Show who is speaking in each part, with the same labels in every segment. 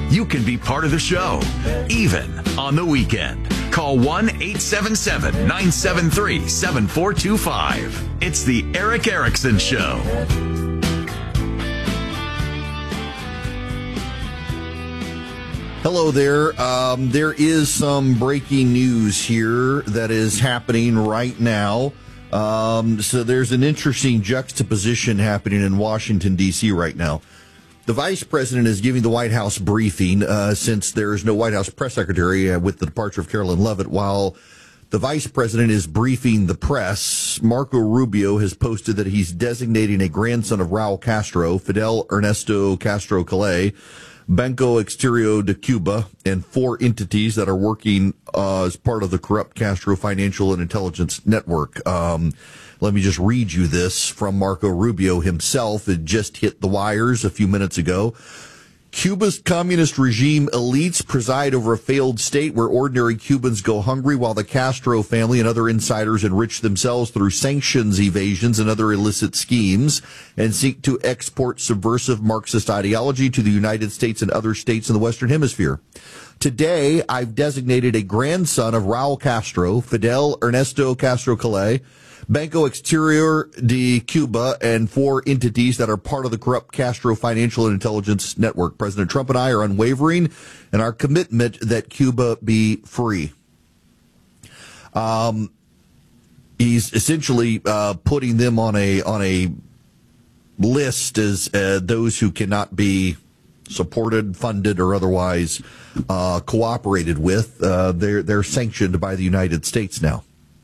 Speaker 1: you can be part of the show, even on the weekend. Call 1-877-973-7425. It's the Erick Erickson Show.
Speaker 2: Hello there. There is some breaking news here that is happening right now. So there's an interesting juxtaposition happening in Washington, D.C. right now. The vice president is giving the White House briefing since there is no White House press secretary with the departure of Carolyn Leavitt. While the vice president is briefing the press, Marco Rubio has posted that he's designating a grandson of Raul Castro, Fidel Ernesto Castro Calais, Banco Exterior de Cuba, and 4 entities that are working as part of the corrupt Castro financial and intelligence network. Let me just read you this from Marco Rubio himself. It just hit the wires a few minutes ago. Cuba's communist regime elites preside over a failed state where ordinary Cubans go hungry while the Castro family and other insiders enrich themselves through sanctions evasions and other illicit schemes and seek to export subversive Marxist ideology to the United States and other states in the Western Hemisphere. Today, I've designated a grandson of Raul Castro, Fidel Ernesto Castro Calais, Banco Exterior de Cuba, and 4 entities that are part of the corrupt Castro financial and intelligence network. President Trump and I are unwavering in our commitment that Cuba be free. He's essentially putting them on a list as those who cannot be supported, funded, or otherwise cooperated with. They're sanctioned by the United States now.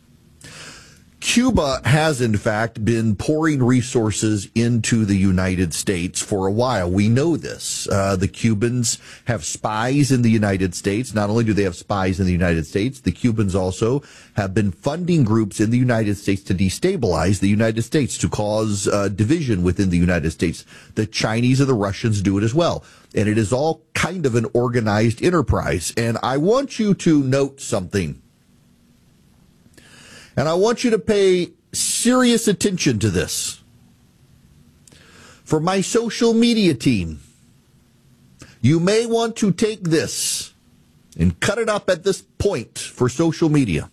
Speaker 2: Cuba has, in fact, been pouring resources into the United States for a while. We know this. The Cubans have spies in the United States. Not only do they have spies in the United States, the Cubans also have been funding groups in the United States to destabilize the United States, to cause division within the United States. The Chinese and the Russians do it as well. And it is all kind of an organized enterprise. And I want you to note something. And I want you to pay serious attention to this. For my social media team, you may want to take this and cut it up at this point for social media.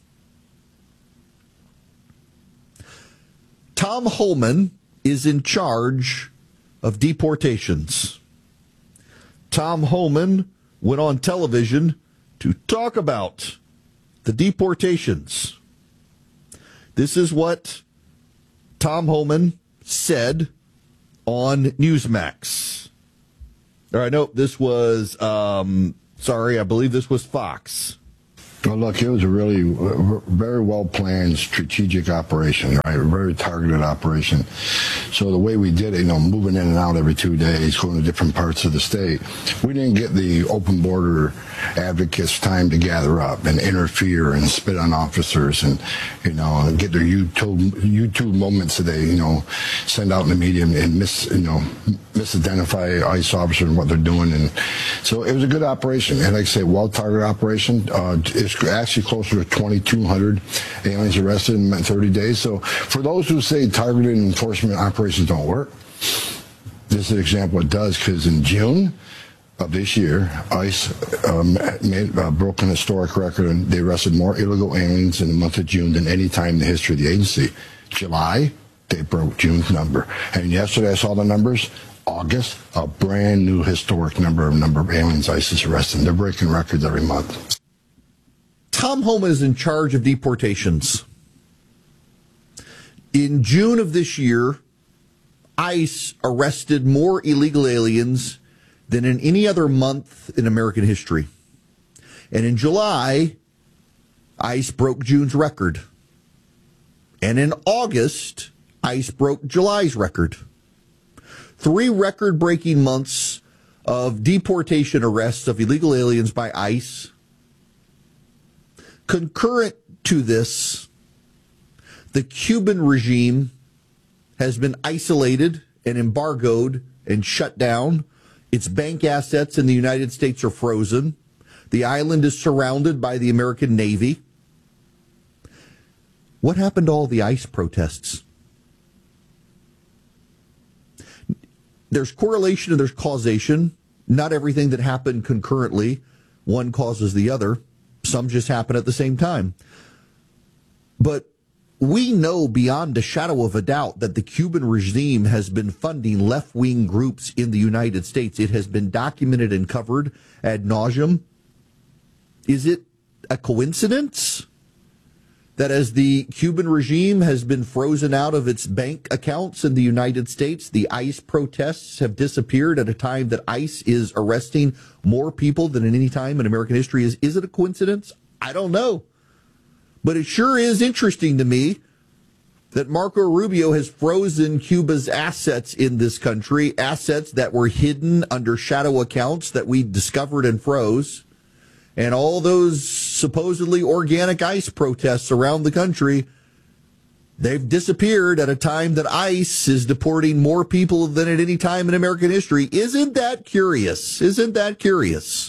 Speaker 2: Tom Homan is in charge of deportations. Tom Homan went on television to talk about the deportations. This is what Tom Homan said on Newsmax. All right, no, this was, I believe this was Fox.
Speaker 3: Well, look, it was a really very well-planned strategic operation, right? A very targeted operation. So the way we did it, moving in and out every 2 days, going to different parts of the state, we didn't get the open border advocates time to gather up and interfere and spit on officers and, get their YouTube moments that they, send out in the media and misidentify ICE officers and what they're doing. And so it was a good operation. And like I say, well-targeted operation. It's actually closer to 2,200 aliens arrested in 30 days. So for those who say targeted enforcement operations don't work, this is an example it does, because in June of this year, ICE broke an historic record, and they arrested more illegal aliens in the month of June than any time in the history of the agency. July, they broke June's number. And yesterday I saw the numbers. August, a brand new historic number of aliens ICE is arresting. They're breaking records every month.
Speaker 2: Tom Homan is in charge of deportations. In June of this year, ICE arrested more illegal aliens than in any other month in American history. And in July, ICE broke June's record. And in August, ICE broke July's record. 3 record-breaking months of deportation arrests of illegal aliens by ICE. Concurrent to this, the Cuban regime has been isolated and embargoed and shut down. Its bank assets in the United States are frozen. The island is surrounded by the American Navy. What happened to all the ICE protests? There's correlation and there's causation. not everything that happened concurrently, one causes the other. Some just happen at the same time. But we know beyond a shadow of a doubt that the Cuban regime has been funding left-wing groups in the United States. It has been documented and covered ad nauseum. Is it a coincidence that as the Cuban regime has been frozen out of its bank accounts in the United States, the ICE protests have disappeared at a time that ICE is arresting more people than at any time in American history? Is it a coincidence? I don't know. But it sure is interesting to me that Marco Rubio has frozen Cuba's assets in this country, assets that were hidden under shadow accounts that we discovered and froze. And all those supposedly organic ICE protests around the country, they've disappeared at a time that ICE is deporting more people than at any time in American history. Isn't that curious? Isn't that curious?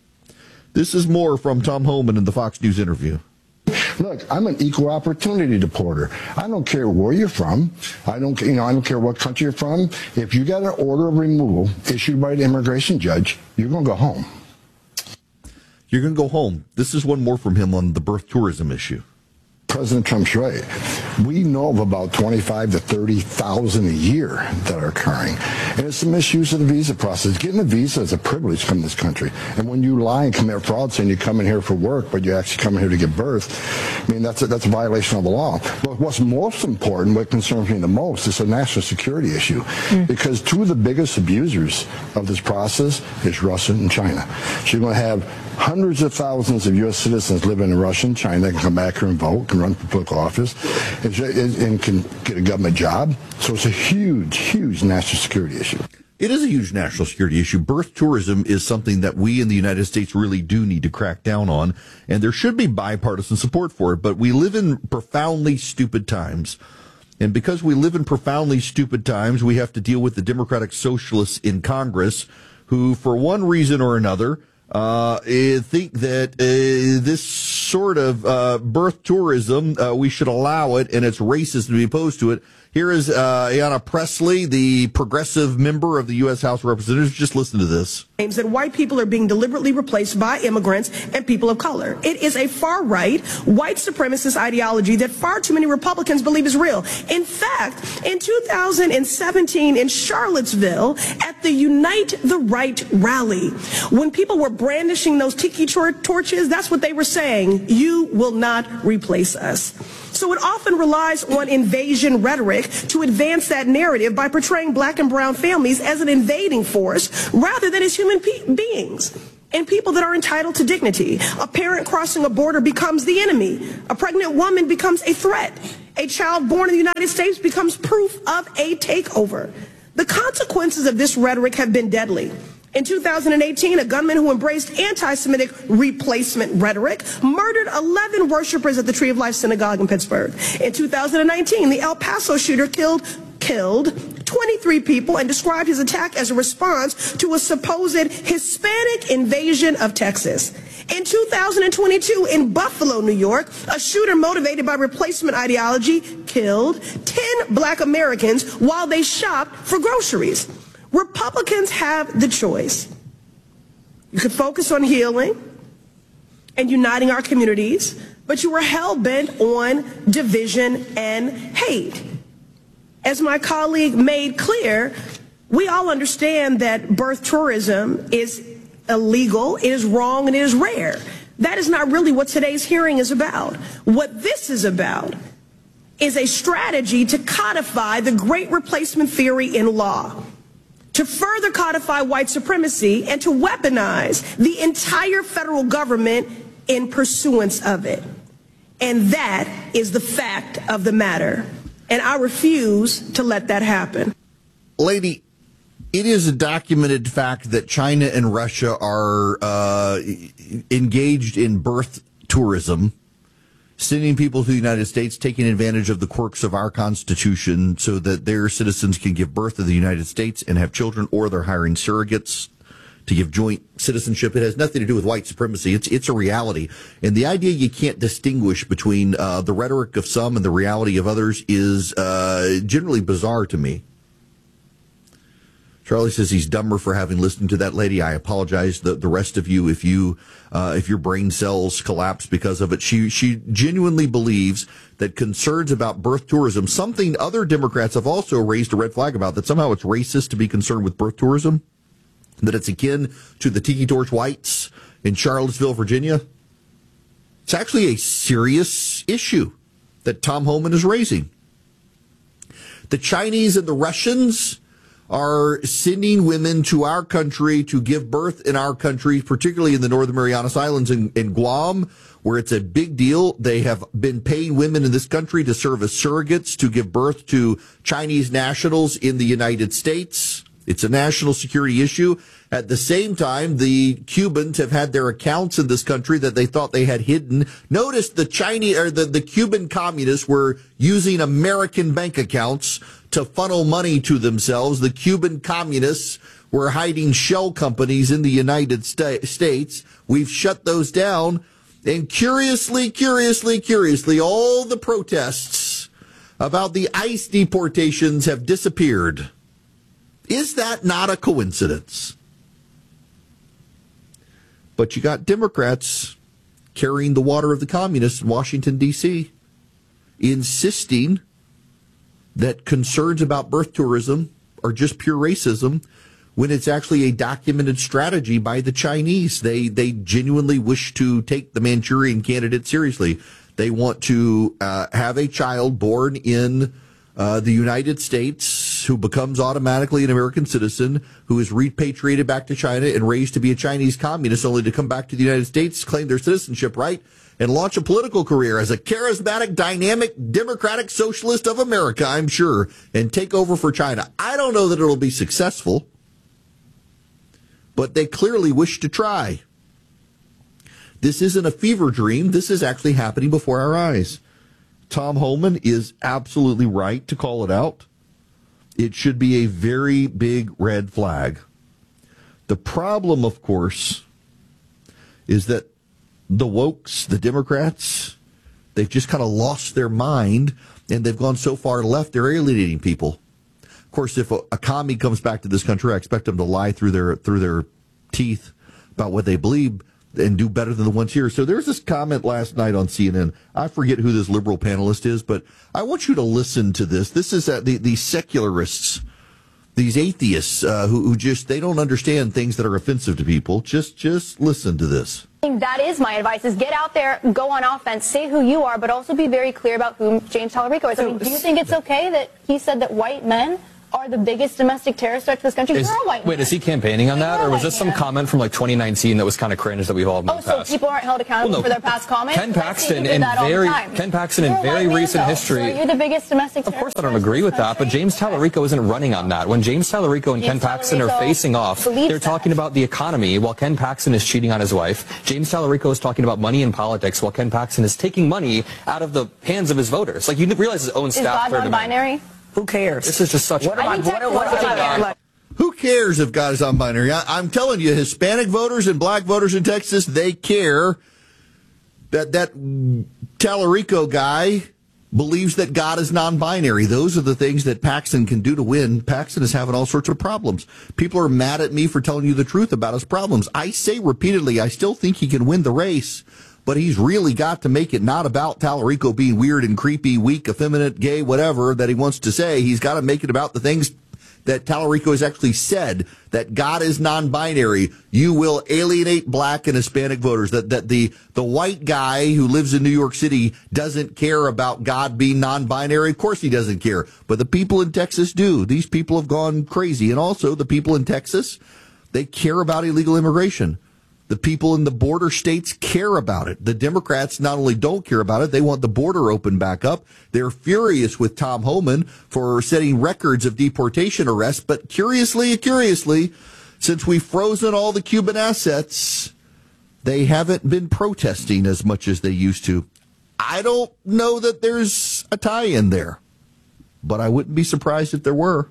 Speaker 2: This is more from Tom Homan in the Fox News interview.
Speaker 3: Look, I'm an equal opportunity deporter. I don't care where you're from. I don't care what country you're from. If you got an order of removal issued by the immigration judge, you're going to go home.
Speaker 2: You're going to go home. This is one more from him on the birth tourism issue.
Speaker 3: President Trump's right. We know of about 25 to 30,000 a year that are occurring. And it's the misuse of the visa process. Getting a visa is a privilege to come to this country. And when you lie and commit fraud saying you come in here for work, but you actually come in here to give birth, I mean, that's a violation of the law. But what's most important, what concerns me the most, is a national security issue. Because two of the biggest abusers of this process is Russia and China. So you're going to have hundreds of thousands of U.S. citizens living in Russia and China that can come back here and vote, can run for political office, and can get a government job. So it's a huge, huge national security issue.
Speaker 2: It is a huge national security issue. Birth tourism is something that we in the United States really do need to crack down on, and there should be bipartisan support for it. But we live in profoundly stupid times. And because we live in profoundly stupid times, we have to deal with the Democratic Socialists in Congress who, for one reason or another, think that this sort of birth tourism, we should allow it, and it's racist to be opposed to it. Here is Ayanna Pressley, the progressive member of the U.S. House of Representatives. Just listen to this.
Speaker 4: Claims that white people are being deliberately replaced by immigrants and people of color. It is a far-right, white supremacist ideology that far too many Republicans believe is real. In fact, in 2017 in Charlottesville at the Unite the Right rally, when people were brandishing those tiki torches, that's what they were saying: you will not replace us. So it often relies on invasion rhetoric to advance that narrative by portraying black and brown families as an invading force rather than as human beings and people that are entitled to dignity. A parent crossing a border becomes the enemy. A pregnant woman becomes a threat. A child born in the United States becomes proof of a takeover. The consequences of this rhetoric have been deadly. In 2018, a gunman who embraced anti-Semitic replacement rhetoric murdered 11 worshipers at the Tree of Life Synagogue in Pittsburgh. In 2019, the El Paso shooter killed 23 people and described his attack as a response to a supposed Hispanic invasion of Texas. In 2022, in Buffalo, New York, a shooter motivated by replacement ideology killed 10 black Americans while they shopped for groceries. Republicans have the choice. You could focus on healing and uniting our communities, but you are hell-bent on division and hate. As my colleague made clear, we all understand that birth tourism is illegal, it is wrong, and it is rare. That is not really what today's hearing is about. What this is about is a strategy to codify the Great Replacement Theory in law, to further codify white supremacy, and to weaponize the entire federal government in pursuance of it. And that is the fact of the matter. And I refuse to let that happen.
Speaker 2: Lady, it is a documented fact that China and Russia are engaged in birth tourism, sending people to the United States, taking advantage of the quirks of our Constitution so that their citizens can give birth to the United States and have children, or they're hiring surrogates to give joint citizenship. It has nothing to do with white supremacy. It's a reality. And the idea you can't distinguish between the rhetoric of some and the reality of others is generally bizarre to me. Charlie says he's dumber for having listened to that lady. I apologize. The rest of you, if your brain cells collapse because of it, she genuinely believes that concerns about birth tourism, something other Democrats have also raised a red flag about, that somehow it's racist to be concerned with birth tourism, that it's akin to the Tiki Torch Whites in Charlottesville, Virginia. It's actually a serious issue that Tom Homan is raising. The Chinese and the Russians are sending women to our country to give birth in our country, particularly in the Northern Marianas Islands and Guam, where it's a big deal. They have been paying women in this country to serve as surrogates to give birth to Chinese nationals in the United States. It's a national security issue. At the same time, the Cubans have had their accounts in this country that they thought they had hidden. Notice the Chinese or the Cuban communists were using American bank accounts to funnel money to themselves. The Cuban communists were hiding shell companies in the United States. We've shut those down. And curiously, all the protests about the ICE deportations have disappeared. Is that not a coincidence? But you got Democrats carrying the water of the communists in Washington, D.C., insisting that concerns about birth tourism are just pure racism, when it's actually a documented strategy by the Chinese. They genuinely wish to take the Manchurian Candidate seriously. They want to have a child born in the United States who becomes automatically an American citizen, who is repatriated back to China and raised to be a Chinese communist, only to come back to the United States, claim their citizenship right, and launch a political career as a charismatic, dynamic, democratic socialist of America, I'm sure, and take over for China. I don't know that it'll be successful, but they clearly wish to try. This isn't a fever dream. This is actually happening before our eyes. Tom Homan is absolutely right to call it out. It should be a very big red flag. The problem, of course, is that the wokes, the Democrats, they've just kind of lost their mind, and they've gone so far left, they're alienating people. Of course, if a commie comes back to this country, I expect them to lie through their teeth about what they believe and do better than the ones here. So there's this comment last night on CNN. I forget who this liberal panelist is, but I want you to listen to this. This is the secularists, these atheists who just, they don't understand things that are offensive to people. Just listen to this.
Speaker 5: That is my advice, is get out there, go on offense, say who you are, but also be very clear about who James Tallarico is. I mean, do you think it's okay that he said that white men are the biggest domestic terrorist threat to this country?
Speaker 6: Wait, is he campaigning on that, or was this some comment from like 202019 that was kind of cringe that we've all moved past?
Speaker 5: So people aren't held accountable for their past comments?
Speaker 6: Ken Paxton in very recent history.
Speaker 5: So you're the biggest domestic terrorist.
Speaker 6: Of course, I don't agree with that, but James Tallarico isn't running on that. When James Tallarico and Ken Paxton are facing off, they're talking about the economy while Ken Paxton is cheating on his wife. James Tallarico is talking about money and politics while Ken Paxton is taking money out of the hands of his voters. Like, you realize his own staff.
Speaker 5: Is God non-binary?
Speaker 7: Who cares?
Speaker 6: This is just such
Speaker 2: Who cares if God is non-binary? I'm telling you, Hispanic voters and black voters in Texas, they care that Tallarico guy believes that God is non-binary. Those are the things that Paxton can do to win. Paxton is having all sorts of problems. People are mad at me for telling you the truth about his problems. I say repeatedly, I still think he can win the race. But he's really got to make it not about Tallarico being weird and creepy, weak, effeminate, gay, whatever that he wants to say. He's got to make it about the things that Tallarico has actually said, that God is non-binary. You will alienate black and Hispanic voters. That the white guy who lives in New York City doesn't care about God being non-binary. Of course he doesn't care. But the people in Texas do. These people have gone crazy. And also the people in Texas, they care about illegal immigration. The people in the border states care about it. The Democrats not only don't care about it, they want the border open back up. They're furious with Tom Homan for setting records of deportation arrests. But curiously, since we've frozen all the Cuban assets, they haven't been protesting as much as they used to. I don't know that there's a tie-in there, but I wouldn't be surprised if there were.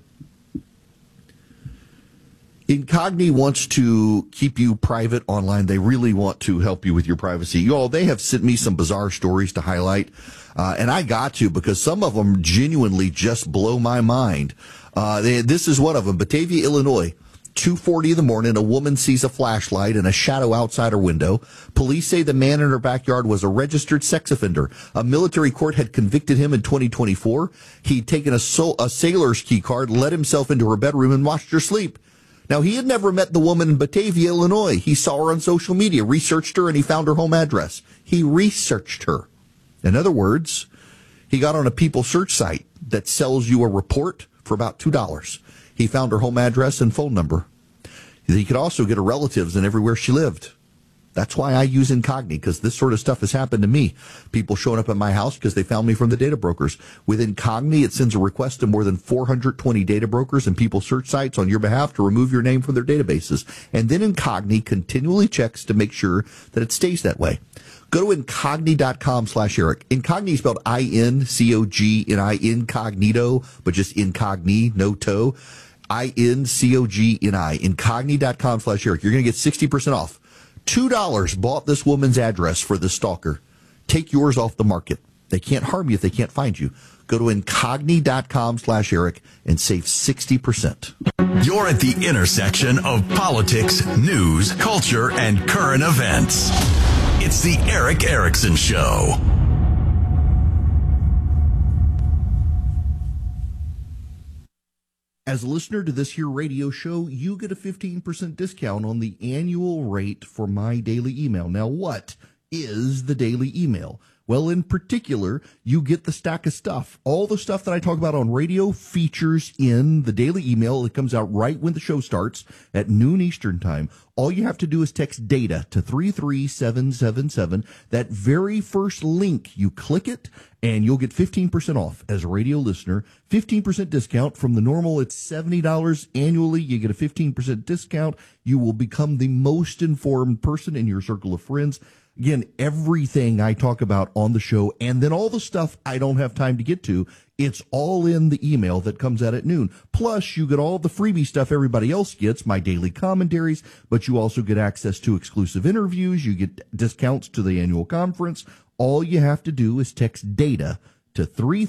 Speaker 2: Incogni wants to keep you private online. They really want to help you with your privacy. Y'all, they have sent me some bizarre stories to highlight, and I got to, because some of them genuinely just blow my mind. This is one of them. Batavia, Illinois. 2:40 in the morning, a woman sees a flashlight and a shadow outside her window. Police say the man in her backyard was a registered sex offender. A military court had convicted him in 2024. He'd taken a sailor's key card, let himself into her bedroom, and watched her sleep. Now, he had never met the woman in Batavia, Illinois. He saw her on social media, researched her, and he found her home address. He researched her. In other words, he got on a People search site that sells you a report for about $2. He found her home address and phone number. He could also get her relatives and everywhere she lived. That's why I use Incogni, because this sort of stuff has happened to me. People showing up at my house because they found me from the data brokers. With Incogni, it sends a request to more than 420 data brokers and People search sites on your behalf to remove your name from their databases. And then Incogni continually checks to make sure that it stays that way. Go to Incogni.com/Eric. Incogni is spelled I-N-C-O-G-N-I, incognito, but just incogni, no toe. I-N-C-O-G-N-I, Incogni.com/Eric. You're going to get 60% off. $2 bought this woman's address for the stalker. Take yours off the market. They can't harm you if they can't find you. Go to Incogni.com/Eric and save 60%.
Speaker 1: You're at the intersection of politics, news, culture, and current events. It's the Erick Erickson Show.
Speaker 2: As a listener to this here radio show, you get a 15% discount on the annual rate for my daily email. Now, what is the daily email? Well, in particular, you get the stack of stuff. All the stuff that I talk about on radio features in the daily email. It comes out right when the show starts at noon Eastern time. All you have to do is text DATA to 33777. That very first link, you click it, and you'll get 15% off as a radio listener. 15% discount from the normal. It's $70 annually. You get a 15% discount. You will become the most informed person in your circle of friends. Again, everything I talk about on the show, and then all the stuff I don't have time to get to, it's all in the email that comes out at noon. Plus, you get all the freebie stuff everybody else gets, my daily commentaries, but you also get access to exclusive interviews. You get discounts to the annual conference. All you have to do is text DATA to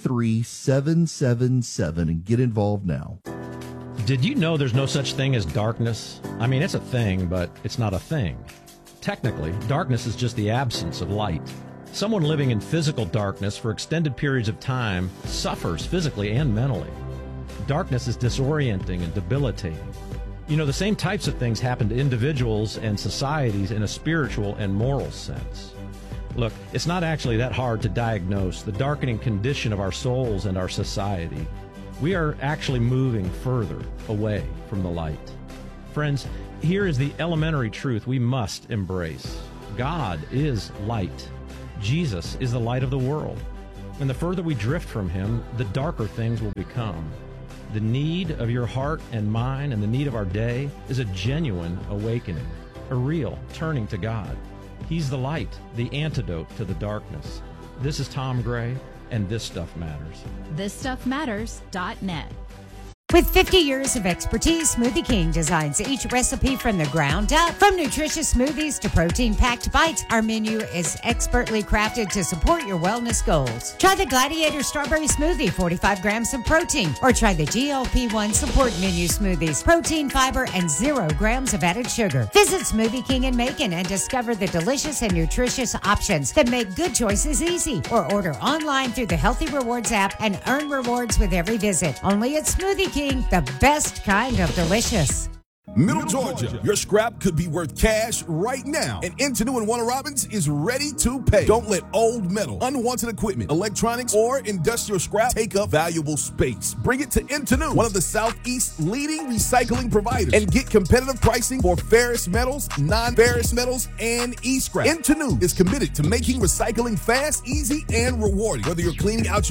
Speaker 2: 33777 and get involved now.
Speaker 7: Did you know there's no such thing as darkness? I mean, it's a thing, but it's not a thing. Technically, darkness is just the absence of light. Someone living in physical darkness for extended periods of time suffers physically and mentally. Darkness is disorienting and debilitating. You know, the same types of things happen to individuals and societies in a spiritual and moral sense. Look, it's not actually that hard to diagnose the darkening condition of our souls and our society. We are actually moving further away from the light. Friends, here is the elementary truth we must embrace. God is light. Jesus is the light of the world. And the further we drift from him, the darker things will become. The need of your heart and mine and the need of our day is a genuine awakening, a real turning to God. He's the light, the antidote to the darkness. This is Tom Gray, and This Stuff Matters.
Speaker 8: ThisStuffMatters.net. With 50 years of expertise, Smoothie King designs each recipe from the ground up. From nutritious smoothies to protein-packed bites, our menu is expertly crafted to support your wellness goals. Try the Gladiator Strawberry Smoothie, 45 grams of protein. Or try the GLP-1 Support Menu Smoothies, protein, fiber, and 0 grams of added sugar. Visit Smoothie King in Macon and discover the delicious and nutritious options that make good choices easy. Or order online through the Healthy Rewards app and earn rewards with every visit. Only at Smoothie King. The best kind of delicious.
Speaker 9: Middle Georgia, your scrap could be worth cash right now, and Intenu and Warner Robins is ready to pay. Don't let old metal, unwanted equipment, electronics, or industrial scrap take up valuable space. Bring it to Intenu, one of the Southeast's leading recycling providers, and get competitive pricing for ferrous metals, non-ferrous metals, and e-scrap. Intenu is committed to making recycling fast, easy, and rewarding. Whether you're cleaning out your